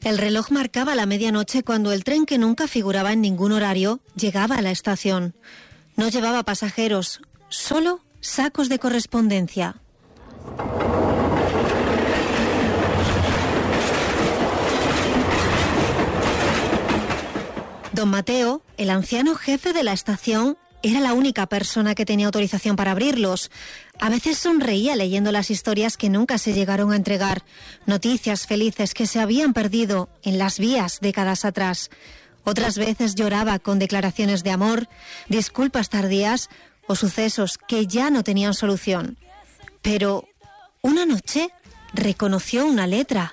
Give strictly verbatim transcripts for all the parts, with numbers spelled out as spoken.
El reloj marcaba la medianoche cuando el tren, que nunca figuraba en ningún horario, llegaba a la estación. No llevaba pasajeros, solo sacos de correspondencia. Don Mateo, el anciano jefe de la estación, era la única persona que tenía autorización para abrirlos. A veces sonreía leyendo las historias que nunca se llegaron a entregar, noticias felices que se habían perdido en las vías décadas atrás. Otras veces lloraba con declaraciones de amor, disculpas tardías o sucesos que ya no tenían solución. Pero una noche reconoció una letra.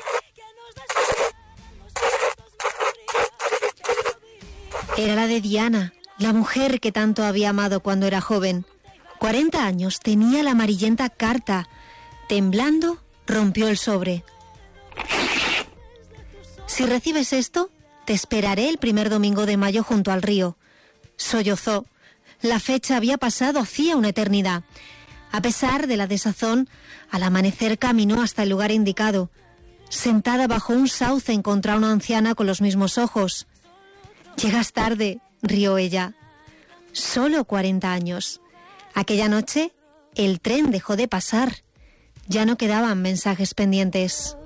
Era la de Diana, la mujer que tanto había amado cuando era joven. Cuarenta años tenía la amarillenta carta. Temblando, rompió el sobre. Si recibes esto, te esperaré el primer domingo de mayo junto al río. Sollozó. La fecha había pasado hacía una eternidad. A pesar de la desazón, al amanecer caminó hasta el lugar indicado. Sentada bajo un sauce encontró a una anciana con los mismos ojos. «Llegas tarde», rió ella. Solo cuarenta años. Aquella noche, el tren dejó de pasar. Ya no quedaban mensajes pendientes.